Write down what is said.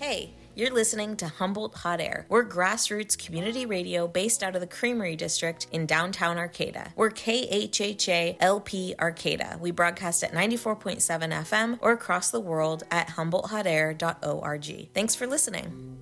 Hey, you're listening to Humboldt Hot Air. We're grassroots community radio based out of the Creamery District in downtown Arcata. We're KHHA LP Arcata. We broadcast at 94.7 FM or across the world at HumboldtHotAir.org. Thanks for listening.